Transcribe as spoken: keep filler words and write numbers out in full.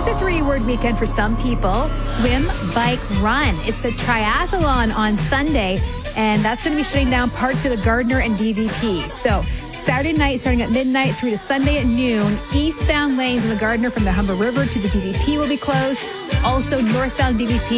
is a three-word weekend for some people. Swim, bike, run. It's the triathlon on Sunday, and that's going to be shutting down parts of the Gardiner and D V P. So Saturday night starting at midnight through to Sunday at noon, eastbound lanes in the Gardiner from the Humber River to the D V P will be closed. Also, northbound D V P